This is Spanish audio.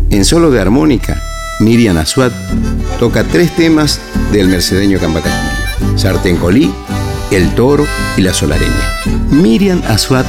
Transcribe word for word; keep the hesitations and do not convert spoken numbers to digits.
En solo de armónica, Miriam Asuad toca tres temas del mercedeño Camba Castillo: Sartén Colí, El Toro y La Solareña. Miriam Asuad